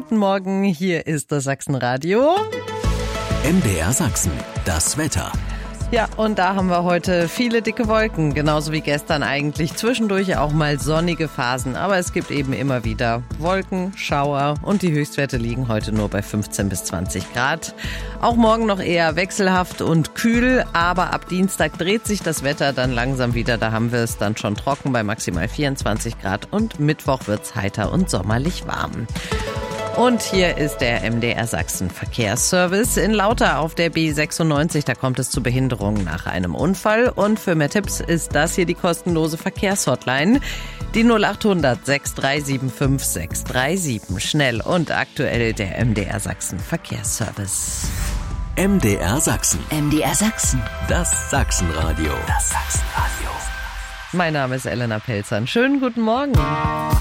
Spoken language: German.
Guten Morgen, hier ist das Sachsenradio. MDR Sachsen, das Wetter. Ja, und da haben wir heute viele dicke Wolken, genauso wie gestern eigentlich. Zwischendurch auch mal sonnige Phasen, aber es gibt eben immer wieder Wolken, Schauer und die Höchstwerte liegen heute nur bei 15 bis 20 Grad. Auch morgen noch eher wechselhaft und kühl, aber ab Dienstag dreht sich das Wetter dann langsam wieder. Da haben wir es dann schon trocken bei maximal 24 Grad und Mittwoch wird's heiter und sommerlich warm. Und hier ist der MDR Sachsen Verkehrsservice in Lauter auf der B96. Da kommt es zu Behinderungen nach einem Unfall. Und für mehr Tipps ist das hier die kostenlose Verkehrshotline. Die 0800 6375 637. Schnell und aktuell der MDR Sachsen Verkehrsservice. MDR Sachsen. MDR Sachsen. Das Sachsenradio. Das Sachsenradio. Mein Name ist Elena Pelzern. Schönen guten Morgen.